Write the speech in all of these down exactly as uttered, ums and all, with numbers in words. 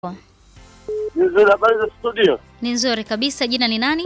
Nzuri, habari za studio? Ni nzuri kabisa. Jina ni nani?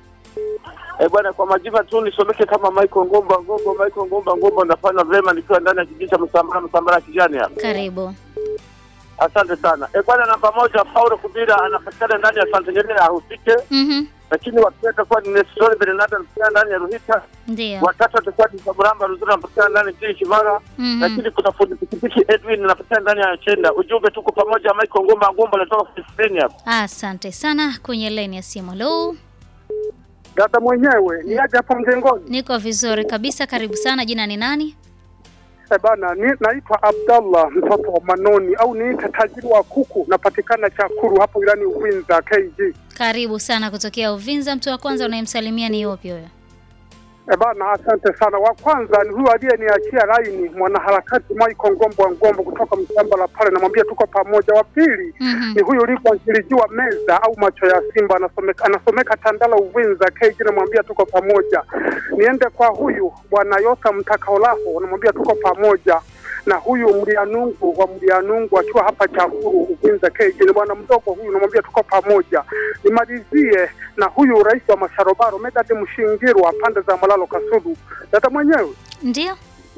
Eh bwana, kwa majina tu nisomeke kama Michael Ngomba Ngomba Michael Ngomba Ngomba, nafanya vema nikiwa ndani ya kijiji cha Msambara Msambara kijani hapa. Karibu. Asante sana. Eh bwana, namba moja Paulo Kubira anapatikana ndani ya Santenyere ahusike. Mhm. Lakini wapenda kwa ni Nestor Bernardo anapatikana ndani ya Ruhita. Ndio. Watatu atakuwa ni Saburamba Ruzura anapatikana ndani ya Kimara. Mhm. Lakini kuna fundi pikipiki Edwin anapatikana ndani ya Chenda. Ujumbe tuko pamoja, Michael Ngomba Ngomba anatoka Spain hapa. Asante sana. Kwenye line ya simu. Hello. Dada mwenyewe ni aje hapo mjengoni? Niko vizuri kabisa. Karibu sana. Jina ni nani? Eh bana, ni naitwa Abdallah mtoto wa Manoni au niita tajiri wa kuku, napatikana Chakuru hapo wilani Uvinza K G. Karibu sana kutokea Uvinza. Mtu wa kwanza unayemsalimia ni yupi huyo? Eh bana, asante sana. Wa kwanza ni huyu aliyeniachia laini, mwanaharakati Michael Ngombo Ngombo kutoka mshamba la pale, namwambia tuko pamoja. Wa pili Mhm. ni huyu ulikuwa meza au macho ya simba, anasomeka anasomeka Tandala Uvinza K G, namwambia tuko pamoja. Niende kwa huyu bwana Yota Mtakaolaho, namwambia tuko pamoja. Na huyu Mlianungu wa Mlianungu akiwa hapa Chakuru Uvinza K G, ni bwana mdogo huyu, namwambia tuko pamoja. Nimalizie na huyu rais wa Masharobaro Medad Mshingirwa pande za Malalo Kasudu. Dada mwenyewe Ndio.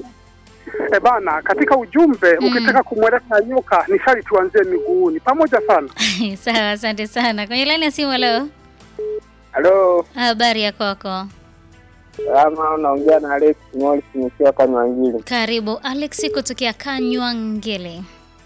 e bana, katika ujumbe mm. ukitaka kumweleka nyoka ni shari tuanzie miguuni. Pamoja sana. Sawa, asante sana. Kwenye line ya simu. Hello. Halo. Habari ya kwako? Kama unaongea na Alex Morris nikiwa Kanywangele. Karibu Alex kutokea Kanywangele.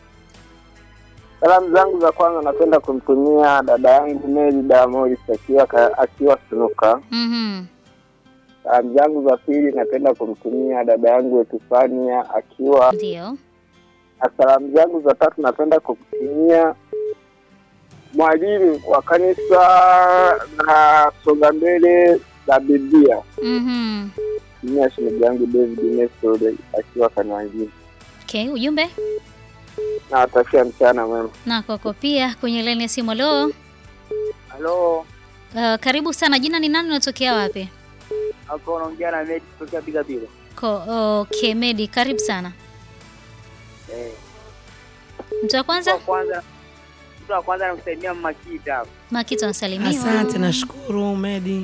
Salamu zangu za kwanza napenda kumtumia dada yangu Mary da Morris akiwa akiwa Sunuka. Mhm. Salamu zangu za pili napenda kumtumia dada yangu Etufania akiwa. Ndio. Na salamu zangu za tatu napenda kumtumia mwalimu wa kanisa na Songa Mbele la Biblia. Mhm. Mimi shemeji yangu David Nestor akiwa Kanywangele. Okay, ujumbe? Na atakia mchana mwema. Na kwako pia. Kwenye line ya simu. Hello. Halo. Uh, karibu sana. Jina ni nani, unatokea wapi? Hapo unaongea na Medi kutoka Biga Biga. Ko, okay, Medi, karibu sana. Eh. Mtu wa kwanza? Mtu wa kwanza. Mtu wa kwanza namsalimia Makita hapo. Makita unasalimiwa. Asante, nashukuru Medi.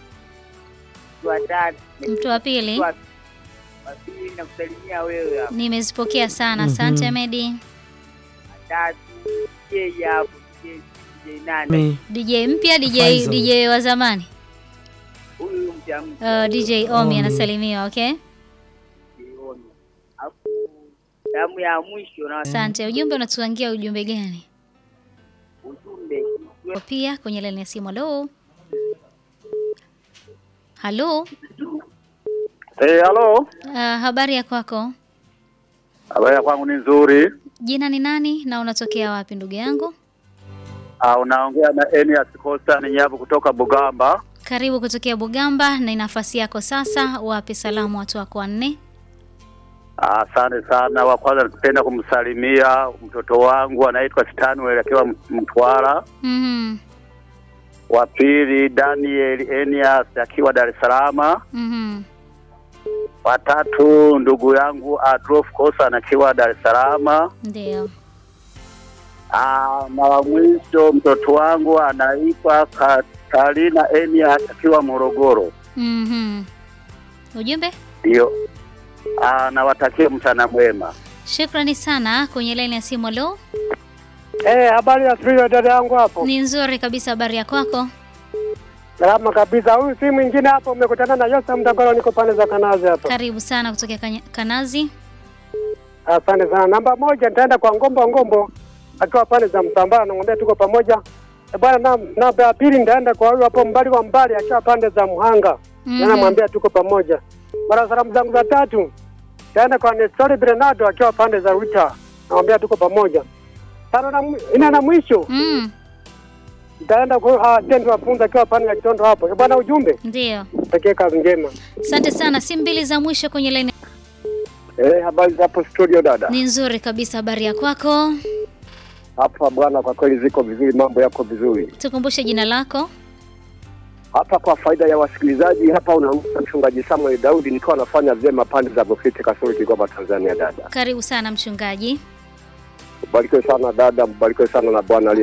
Mtu wa tatu. Mtu wa pili? Wa pili nakusalimia wewe hapo. Nimezipokea sana. Asante mm-hmm. Medi. Tatu. J hapo. J J nane. D J mpya, D J D J wa zamani. Huyu mpya mpya. Uh, D J Omi anasalimiwa, okay? Omi. Hapo damu ya mwisho na asante. Ujumbe unatuangia ujumbe gani? Ujumbe. Pia kwenye line ya simu. Hello. Hello. Eh, hello. Uh, habari ya kwako? Habari ya kwangu ni nzuri. Jina ni nani na unatokea wapi ndugu yangu? Ah, unaongea na Enias Costa ni nyabu kutoka Bugamba. Karibu kutokea Bugamba, na nafasi yako sasa. Wape salamu watu wako wanne. Asante ah, sana. Wa kwanza napenda kumsalimia mtoto wangu anaitwa Stanwell akiwa Mtwara. Mhm. Wa pili Daniel Enias akiwa Dar es Salaam. Mhm. Wa tatu ndugu yangu Adolf Kosa akiwa Dar es Salaam. Ndio. Ah, na wa mwisho mtoto wangu anaitwa Katarina Enias akiwa Morogoro. Mhm. Ujumbe? Ndio. Ah, nawatakia mchana mwema. Shukrani sana. Kwenye line ya simu. Hello. Eh, habari ya studio dada yangu hapo? Ni nzuri kabisa. Habari ya kwako? Salama kabisa. Huyu si mwingine hapo, umekutana na Yosa Mtangalo, niko pande za Kanazi hapa. Karibu sana kutokea Kanya, Kanazi. Asante sana. Namba moja nitaenda kwa Ngombo Ngombo akiwa pande za Msambara, namwambia tuko pamoja. E bwana, na namba ya pili nitaenda kwa huyu hapo Mbali wa Mbali akiwa pande za Muhanga. Mm-hmm. Namwambia tuko pamoja. Mara salamu zangu za tatu nitaenda kwa Nestor Bernardo akiwa pande za Ruta, namwambia tuko pamoja. Tano na ina na mwisho. Mm. Nitaenda kwa Tendo wa Punza akiwa pande ya Kitondo hapo. E bwana, ujumbe? Ndio. Takie kazi njema. Asante sana. Si mbili za mwisho kwenye line. Eh, habari hapo studio dada? Ni nzuri kabisa. Habari ya kwako? Hapa bwana, kwa kweli ziko vizuri, mambo yako vizuri. Tukumbushe jina lako. Hapa kwa faida ya wasikilizaji, hapa unaamka mchungaji Samuel Daudi, nikiwa nafanya vyema pande za Bofiti Kasoro, Kigoma, Tanzania dada. Karibu sana mchungaji. Mbarikiwe sana dada, mbarikiwe sana na Bwana